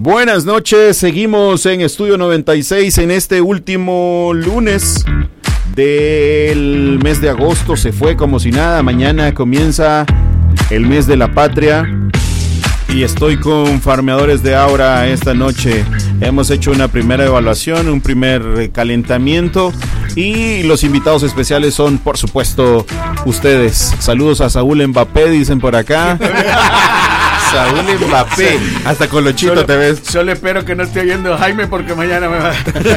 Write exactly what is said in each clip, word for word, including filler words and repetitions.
Buenas noches, seguimos en Estudio noventa y seis en este último lunes del mes de agosto. Se fue como si nada, mañana comienza el mes de la patria y estoy con Farmeadores de Aura esta noche. Hemos hecho una primera evaluación, un primer calentamiento y los invitados especiales son, por supuesto, ustedes. Saludos a Saúl Mbappé, dicen por acá. Saúl Mbappé, sí. Hasta con los chitos te ves. Solo espero que no esté oyendo Jaime porque mañana me va,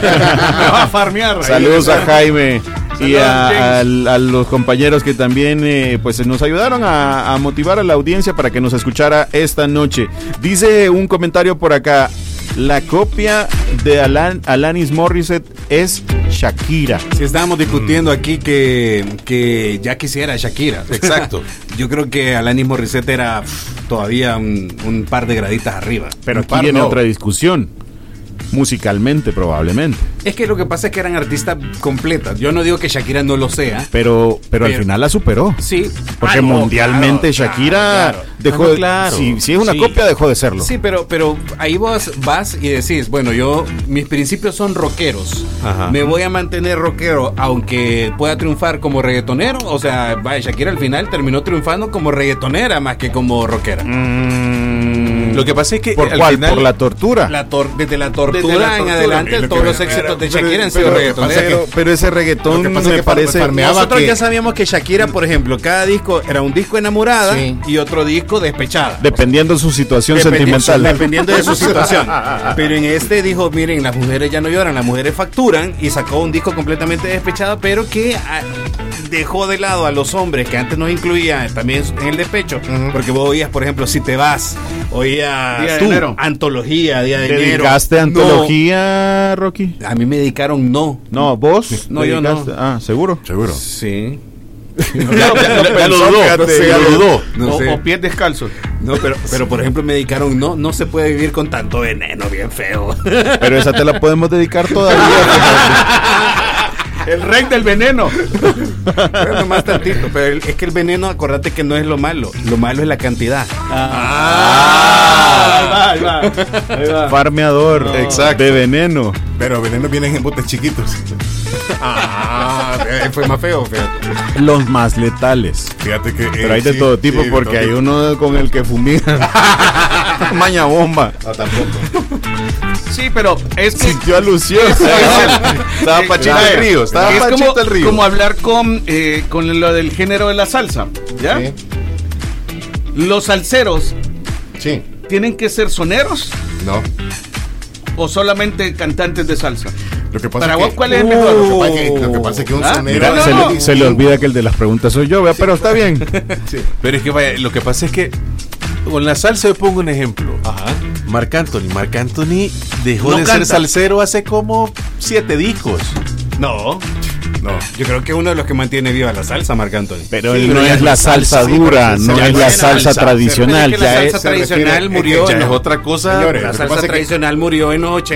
me va a farmear. Saludos a Jaime y a, a, a los compañeros que también eh, pues nos ayudaron a, a motivar a la audiencia para que nos escuchara esta noche. Dice un comentario por acá: la copia de Alan, Alanis Morissette es Shakira. Si estábamos discutiendo aquí que, que ya quisiera Shakira. Exacto. Yo creo que Alanis Morissette era pff, todavía un, un par de graditas arriba. Pero un aquí par, viene no. otra discusión. Musicalmente, probablemente. Es que lo que pasa es que eran artistas completas. Yo no digo que Shakira no lo sea. Pero, pero, pero al final la superó. Sí. Porque ah, no, mundialmente claro, Shakira claro, dejó claro. de... Claro. Si, si es una sí. copia, dejó de serlo. Sí, pero, pero ahí vos vas y decís, bueno, yo, mis principios son rockeros. Ajá. Me voy a mantener rockero aunque pueda triunfar como reggaetonero. O sea, vaya, Shakira al final terminó triunfando como reggaetonera más que como rockera. Mm, Lo que pasa es que ¿por al cuál? final, Por la tortura. La tor- desde la tortura Desde la en tortura, adelante, lo todos que- los éxitos de Pero- Shakira han pero- sido pero- reggaetoneros. pero, pero ese reggaetón Lo que pasa me es que parece... farmeaba Nosotros que- ya sabíamos que Shakira, por ejemplo, cada disco era un disco enamorada Sí. y otro disco despechada. Dependiendo de su situación Dependiendo- sentimental. Dependiendo de su situación. Pero en este dijo, miren, las mujeres ya no lloran, las mujeres facturan, y sacó un disco completamente despechado, pero que ah, dejó de lado a los hombres que antes nos incluía también en el despecho. Ujú. Porque vos oías, por ejemplo, Si te vas, oías Día de tú, enero. Antología, Día de ¿Te enero. dedicaste a No. antología, Rocky? A mí me dedicaron no. No, ¿vos? No, ¿Te yo no. dedicaste? Ah, ¿seguro? Seguro. Sí. ya, ya- ya lo dudó, fíjate, ya lo dudó. No o, sé. o pies descalzos. No, pero, pero por ejemplo me dedicaron no, no se puede vivir con tanto veneno, bien feo. Pero esa te la podemos dedicar todavía. El rey del veneno. Bueno, más tantito, pero el- es que el veneno, acordate que no es lo malo, lo malo es la cantidad. Ah, ahí va, ahí va, ahí va. Farmeador. Exacto. De veneno. Pero venenos vienen en botes chiquitos. Ah, eh, fue más feo, fíjate. Los más letales. Fíjate que. eh, Pero hay de sí, todo tipo, sí, de porque todo hay tipo. uno con el que fumiga. Maña bomba. No, tampoco. Sí, pero es que Sintió alusión. Estaba Pachito Vaya, el Río, estaba es Pachito como, el Río. como hablar con, eh, con lo del género de la salsa, ¿ya? Sí. Los salseros Sí. tienen que ser soneros No. o solamente cantantes de salsa. Lo que pasa Para es vos, que, ¿cuál es el Uh, mejor? Lo que pasa es que, lo que pasa es que un ¿Ah? sonero. Mira, No, se, no, le, no. se le olvida que el de las preguntas soy yo, vea, pero está bien. Sí. Pero es que vaya, lo que pasa es que con la salsa, yo pongo un ejemplo. Ajá. Marc Anthony. Marc Anthony dejó No de canta. ser salsero hace como siete discos. No, No. yo creo que uno de los que mantiene viva la salsa, Marc Anthony. Pero Sí, él pero no ya es no la es salsa salsa, sí, dura, pero no ya es no la es salsa salsa. tradicional. Pero es que la Ya salsa es- tradicional refiere- murió es que en Ya los es otra cosa. Señores, La lo que salsa pasa es que- tradicional murió en los ochenta.